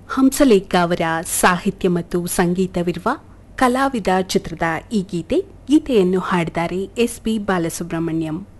ಹಂಸಲೇಖ ಅವರ ಸಾಹಿತ್ಯ ಮತ್ತು ಸಂಗೀತವಿರುವ ಕಲಾವಿದ ಚಿತ್ರದ ಈ ಗೀತೆಯನ್ನು ಹಾಡಿದ್ದಾರೆ ಎಸ್ ಪಿ ಬಾಲಸುಬ್ರಹ್ಮಣ್ಯಂ.